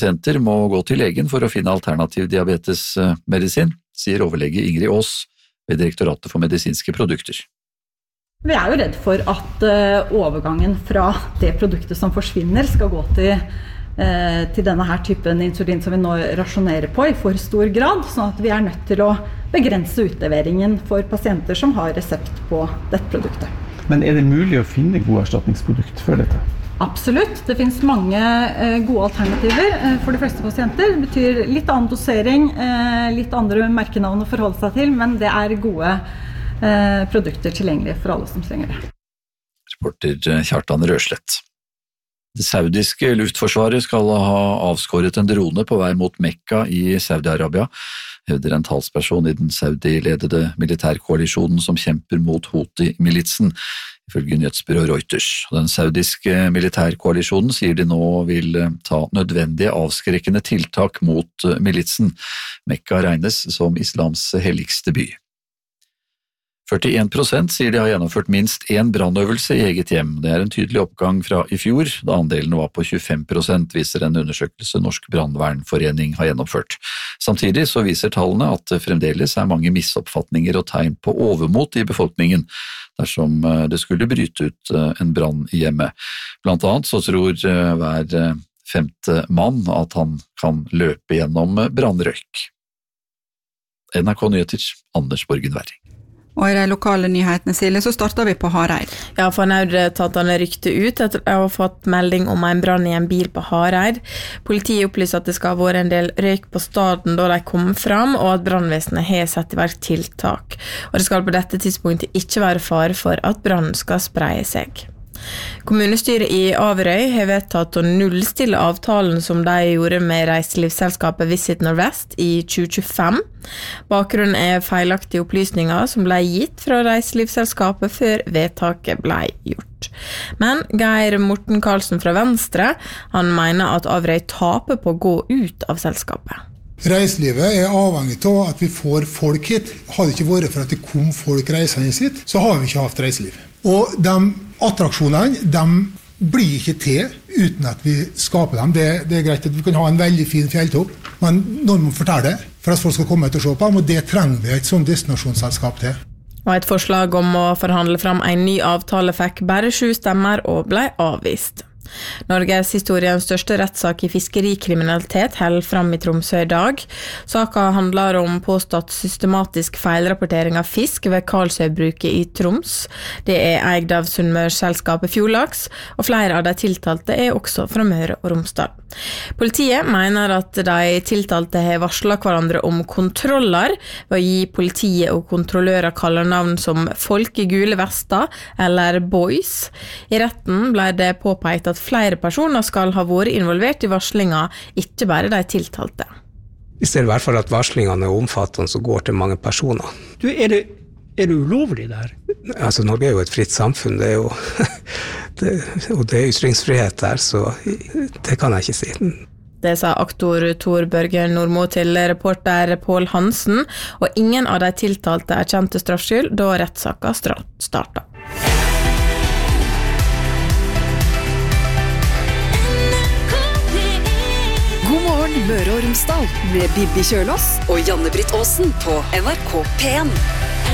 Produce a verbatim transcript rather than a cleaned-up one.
Pasienter må gå til legen for å finne alternativ diabetesmedisin, sier overlege Ingrid Aas ved Direktoratet for medisinske produkter. Vi er jo redd for at overgangen fra det produktet som forsvinner skal gå til, til denne her typen insulin som vi nå rasjonerer på i for stor grad, sånn at vi er nødt til å begrense utleveringen for pasienter som har resept på dette produktet. Men er det mulig å finne gode erstatningsprodukt for dette? Absolutt. Det finnes mange eh, gode alternativer eh, for de fleste pasienter. Det betyr litt annen dosering, eh, litt andre merkenavn å forholde seg til, men det er gode eh, produkter tilgjengelige for alle som trenger det. Reporter Kjartan Røslett. Det saudiske luftforsvaret skal ha avskåret en drone på vei mot Mekka i Saudi-Arabia, hevder en talsperson i den Saudi-ledede militærkoalisjonen som kjemper mot Houthi-militsen, ifølge nyhetsbyrå Reuters. Den saudiske militærkoalisjonen sier de nå vil ta nødvendige avskrekkende tiltak mot militsen. Mekka regnes som islams helligste by. førtien prosent sier de har gjennomført minst én brannøvelse i eget hjem. Det er en tydelig oppgang fra i fjor, da andelen var på tjuefem prosent, viser en undersøkelse Norsk Brandvernforening har gjennomført. Samtidig så viser tallene at det fremdeles er mange misoppfatninger og tegn på overmot i befolkningen, dersom det skulle bryte ut en brann i hjemmet. Blant annet så tror hver femte mann at han kan løpe gjennom brannrøyk. N R K Nyheter, Anders Borgen Werring. Og i de lokale nyhetene, Silje, så starter vi på Hareid. Ja, for nødetatene rykte ut etter å ha fått melding om en brann i en bil på Hareid. Politiet opplyser at det skal ha vært en del røyk på staden da de kom fram, og at brannvesenet har satt i verk tiltak. Og det skal på dette tidspunktet ikke være fare for at brannen skal spreie seg. Kommunestyret i Averøy har vedtatt å nullstille avtalen som de gjorde med reiselivsselskapet Visit Nordvest i tjue tjuefem. Bakgrunnen er feilaktige opplysninger som ble gitt fra reiselivsselskapet før vedtaket ble gjort. Men Geir Morten Karlsen fra Venstre, han mener at Averøy taper på å gå ut av selskapet. Reiselivet er avhengig av at vi får folk hit. Hadde det ikke vært for at det kom folk reisende hit, så har vi ikke haft reiseliv. Og de attraksjonene, de blir ikke til uten at vi skaper dem. Det, det er greit at vi kan ha en veldig fin fjelltopp, men når man forteller det, for at folk skal komme ut og se på dem, og det trenger vi et sånt destinasjonsselskap til. Og et forslag om å forhandle fram en ny avtale fikk bare sju stemmer og ble avvist. Norges historiens største rettssak i fiskerikriminalitet held fram i Tromsø i dag. Saka handler om påstått systematisk feilrapportering av fisk ved Karlsøybruket i Troms. Det er eid av Sunnmørsselskapet Fjordlaks, og flere av de tiltalte er også fra Møre og Romsdal. Politiet mener at de tiltalte har varslet hverandre om kontroller ved å gi politiet og kontrollører kallenavn som Folk i gule vester eller Boys. I retten ble det påpekt at flere personer skal ha vært involvert i varslinga, ikke bare de tiltalte. Vi ser i hvert fall at varslingene er omfattende som går til mange personer. Du, er det, er det ulovlig der? Altså, Norge er jo et fritt samfunn, det er jo, det, og det er ytringsfrihet der, så det kan jeg ikke si. Det sa aktor Tor Børge Nordmo til reporter Pål Hansen, og ingen av de tiltalte er kjent til straffskyld da rettssaka startet. God morgen, Møre og Romsdal, med Bibi Kjølås og Janne Britt Aasen på N R K P en.